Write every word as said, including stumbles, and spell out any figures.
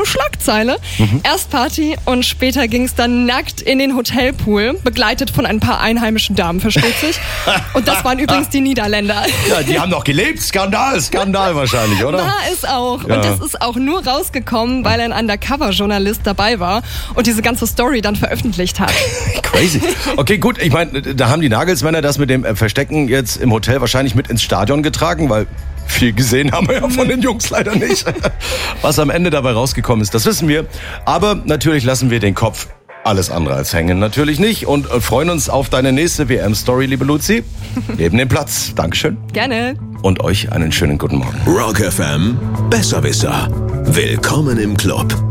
Schlagzeile. Mhm. Erst Party und später ging es dann nackt in den Hotelpool, begleitet von ein paar einheimischen Damen, versteht sich. Und das waren übrigens die Niederländer. Ja, die haben doch gelebt. Skandal, Skandal wahrscheinlich, oder? War es auch. Ja. Und das ist auch nur rausgekommen, weil ein Undercover-Journalist dabei war und diese ganze Story dann veröffentlicht hat. Crazy. Okay, gut. Ich meine, da haben die Nagelsmänner das mit dem Verstecken jetzt im Hotel wahrscheinlich mit ins Stadion getragen, weil viel gesehen haben wir ja von den Jungs leider nicht. Was am Ende dabei rausgekommen ist, das wissen wir. Aber natürlich lassen wir den Kopf alles andere als hängen. Natürlich nicht. Und freuen uns auf deine nächste W M-Story, liebe Luzi. Neben dem Platz. Dankeschön. Gerne. Und euch einen schönen guten Morgen. Rock F M, Besserwisser. Willkommen im Club.